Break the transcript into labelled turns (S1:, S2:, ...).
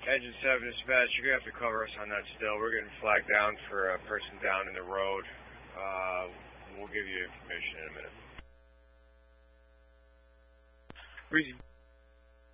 S1: Engine 7 dispatch, you're going to have to cover us on that still. We're getting flagged down for a person down in the road. We'll give you information in a minute.
S2: Breezy.